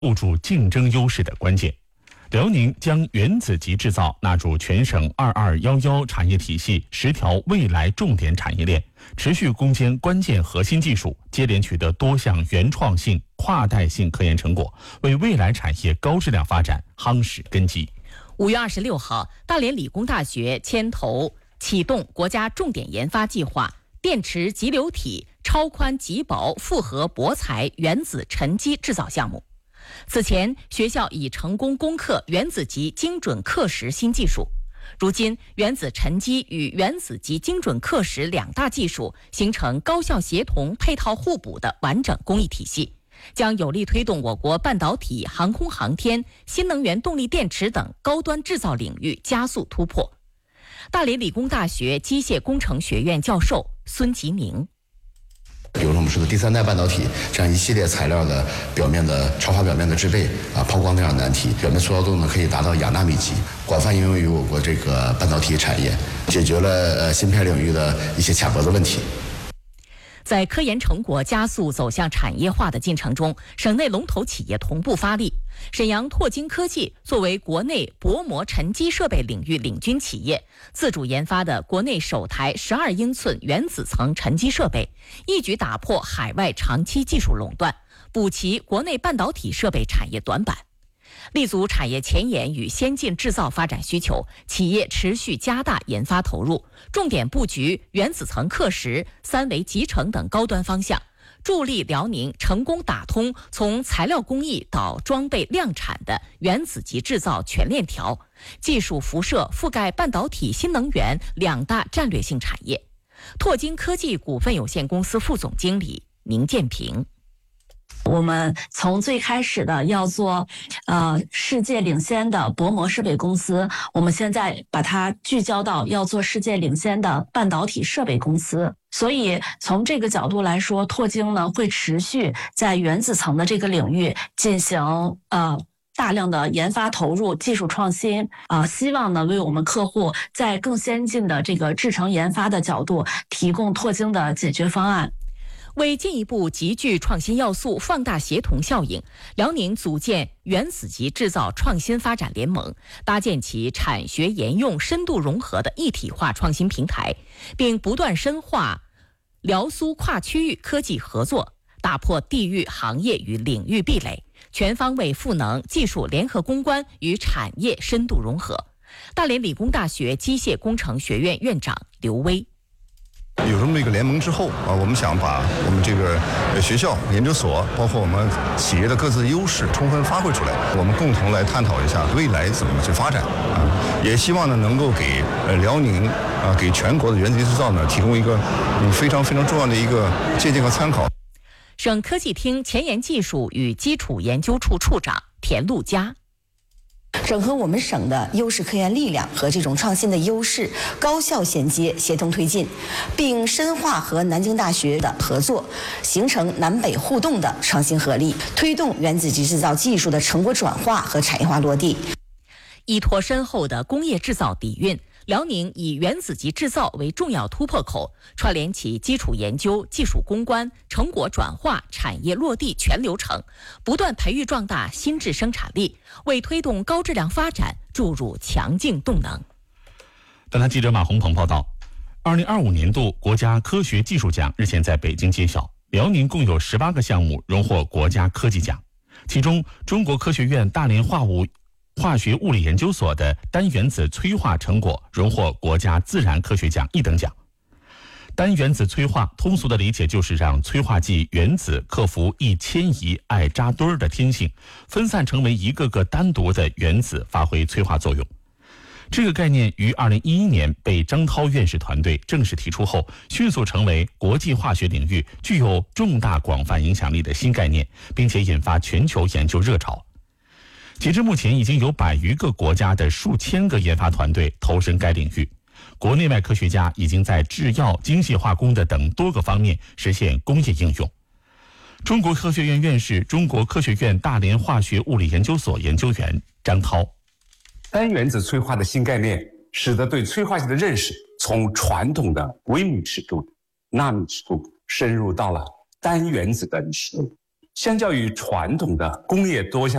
固住竞争优势的关键。辽宁将原子级制造纳入全省2211产业体系10条未来重点产业链，持续攻坚关键核心技术，接连取得多项原创性、跨代性科研成果，为未来产业高质量发展夯实根基。 5月26号，大连理工大学牵头启动国家重点研发计划电池集流体超宽极薄复合博材原子沉积制造项目。此前，学校已成功攻克原子级精准刻蚀新技术。如今，原子沉积与原子级精准刻蚀两大技术形成高效协同、配套互补的完整工艺体系，将有力推动我国半导体、航空航天、新能源动力电池等高端制造领域加速突破。大连理工大学机械工程学院教授孙吉明。 比如说我们说的第三代半导体这样一系列材料的表面的超滑表面的制备抛光这样的难题，表面粗糙度呢可以达到亚纳米级，广泛应用于我国这个半导体产业，解决了芯片领域的一些卡脖子问题。 在科研成果加速走向产业化的进程中，省内龙头企业同步发力。沈阳拓晶科技作为国内薄膜沉积设备领域领军企业，自主研发的国内首台12英寸原子层沉积设备，一举打破海外长期技术垄断，补齐国内半导体设备产业短板。立足产业前沿与先进制造发展需求，企业持续加大研发投入，重点布局原子层刻蚀、三维集成等高端方向，助力辽宁成功打通从材料工艺到装备量产的原子级制造全链条，技术辐射覆盖半导体、新能源两大战略性产业。拓晶科技股份有限公司副总经理宁建平。 我们从最开始的要做世界领先的薄膜设备公司，我们现在把它聚焦到要做世界领先的半导体设备公司。所以从这个角度来说，拓晶呢会持续在原子层的这个领域进行大量的研发投入、技术创新希望呢为我们客户在更先进的这个制程研发的角度提供拓晶的解决方案。 为进一步集聚创新要素，放大协同效应，辽宁组建原子级制造创新发展联盟，搭建起产学研用深度融合的一体化创新平台，并不断深化辽苏跨区域科技合作，打破地域、行业与领域壁垒，全方位赋能技术联合攻关与产业深度融合。大连理工大学机械工程学院院长刘威。 有这么一个联盟之后我们想把我们这个学校、研究所，包括我们企业的各自优势充分发挥出来，我们共同来探讨一下未来怎么去发展也希望呢能够给辽宁给全国的原子级制造呢提供一个非常非常重要的一个借鉴和参考。 省科技厅前沿技术与基础研究处处长田路佳。 整合我们省的优势科研力量和这种创新的优势，高效衔接、协同推进，并深化和南京大学的合作，形成南北互动的创新合力，推动原子级制造技术的成果转化和产业化落地。 依托深厚的工业制造底蕴，辽宁以原子级制造为重要突破口，串联起基础研究、技术攻关、成果转化、产业落地全流程，不断培育壮大新质生产力，为推动高质量发展注入强劲动能。 本台记者马红鹏报道，2025年度国家科学技术奖日前在北京揭晓，辽宁共有18个项目荣获国家科技奖，其中中国科学院大连化学物理研究所的单原子催化成果荣获国家自然科学奖1等奖。单原子催化通俗的理解就是让催化剂原子克服易迁移、爱扎堆儿的天性，分散成为一个个单独的原子，发挥催化作用。这个概念于2011年被张涛院士团队正式提出后，迅速成为国际化学领域具有重大广泛影响力的新概念，并且引发全球研究热潮。截至目前，已经有100余个国家的数千个研发团队投身该领域，国内外科学家已经在制药、精细化工的等多个方面实现工业应用。中国科学院院士、中国科学院大连化学物理研究所研究员张涛。 单原子催化的新概念，使得对催化剂的认识从传统的微米尺度、纳米尺度深入到了单原子的尺度。 相较于传统的工业多项